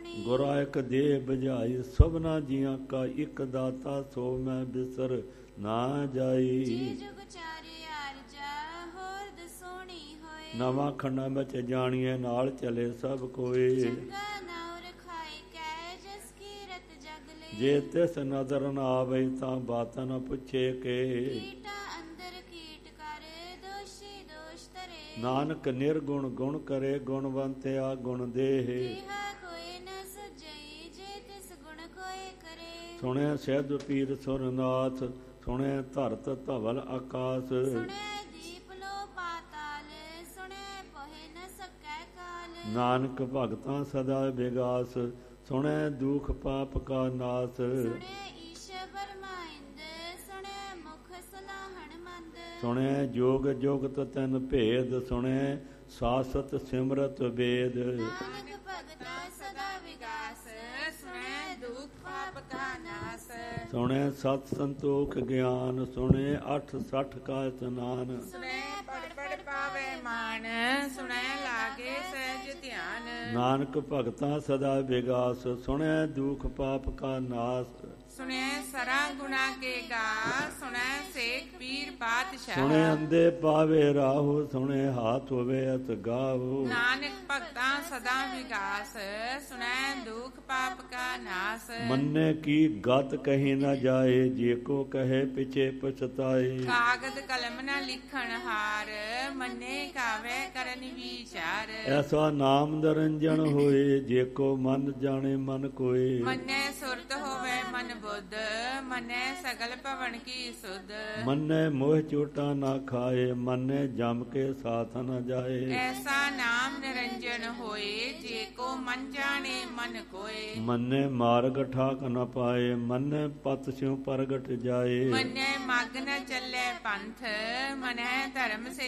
ਗੁਰਾ ਇਕ ਦੇਹ ਬੁਝਾਈ ਸਭਨਾ ਜੀਆਂ ਕਾ ਇਕ ਦਾਤਾ ਸੋ ਮੈਂ ਬਿਸਰ ਨਾ ਜਾਈ। ਨਵਾਂ ਖੰਡਾਂ ਵਿੱਚ ਜਾਣੀਏ ਨਾਲ ਚਲੇ ਸਭ ਕੋਏ। ਜੇ ਤਿਸ ਨਜ਼ਰ ਨਾ ਆਵੇ ਤਾਂ ਬਾਤ ਨਾ ਪੁੱਛੇ ਕੇ। ਨਾਨਕ ਨਿਰਗੁਣ ਗੁਣ ਕਰੇ ਗੁਣਵੰਤਿਆ ਗੁਣ ਦੇਹ। ਸੁਣਿਆ ਸਿੱਧ ਪੀਰ ਸੁਰਨਾਥ ਸੁਣਿਆ ਧਰਤ ਧਵਲ ਆਕਾਸ। ਨਾਨਕ ਭਗਤਾਂ ਸਦਾ ਵਿਗਾਸ ਸੁਣੈ ਦੁਖ ਪਾਪ ਕਾ ਨਾਸ। ਸੁਣੈ ਜੋਗ ਜੁਗਤ ਤਨ ਭੇਦ ਸੁਣੈ ਸਾਸਤ ਸਿਮਰਤ ਵੇਦ। ਸੁਣੈ ਸਤ ਸੰਤੋਖ ਗਿਆਨ ਸੁਣੈ 68 ਕਾ ਇਸਨਾਨ। ਨਾਨਕ ਭਗਤਾਂ ਸਦਾ ਵਿਗਾਸ ਸੁਣੈ ਦੁਖ ਪਾਪ ਕਾ ਨਾਸ। ਸੁਣੈ ਸਰਾ ਗੁਣਾ ਕੇ ਗਾ ਸੁਣੈ ਸੇਖ ਪੀਰ ਪਾਤਸ਼ਾਹ। ਸੁਣੈ ਅੰਦੇ ਪਾਵੇ ਰਾਹੂ ਸੁਣੈ ਹਾਥ ਹੋਵੇ ਅਤ ਗਾਹੂ। ਨਾਨਕ ਭਗਤਾਂ ਸਦਾ ਵਿਗਾਸ ਸੁਣੈ ਦੁਖ ਪਾਪ ਕਾ ਨਾਸ। ਮੰਨੇ ਕੀ ਗਤ ਕਹੀ ਨਾ ਜਾਏ ਜੇ ਕੋ ਕਹੇ ਪਿਛੇ ਪਛਤਾਏ। ਕਾਗਦ ਕਲਮ ਨਾ ਲਿਖਣ ਹਾਰ ਮੰਨੇ ਕਾਵੇ ਕਰਨ ਵਿਚਾਰ। ਐਸਾ ਨਾਮ ਨਿਰੰਜਨ ਹੋਏ ਜੇ ਕੋ ਮਨ ਜਾਣੇ ਮਨ ਕੋਏ। ਮੰਨੇ ਸੁਰਤ ਹੋਵੇ ਮਨ ਬੁੱਧ ਮੰਨੇ ਸਗਲ ਭਵਨ ਕੀ ਸੁਧ। ਮੰਨੇ ਮੋਹ ਚੋਟਾ ਨਾ ਖਾਏ ਮੰਨੇ ਜਮ ਕੇ ਸਾਥ ਨ ਜਾਏ। ਐਸਾ ਨਾਮ ਨਿਰੰਜਨ ਹੋਏ ਜੇ ਕੋ ਮਨ ਜਾਣੇ ਮਨ ਕੋਏ। ਮੰਨੇ ਮਾਰਗ ਠਾਕ ਨ ਪਾਏ ਮੰਨੇ ਪਤ ਸਿਉ ਪ੍ਰਗਟ ਜਾਏ। ਮੰਨੇ ਮਗ ਨ ਚੱਲੇ ਪੰਥ ਮਨੈ ਧਰਮ ਸੇ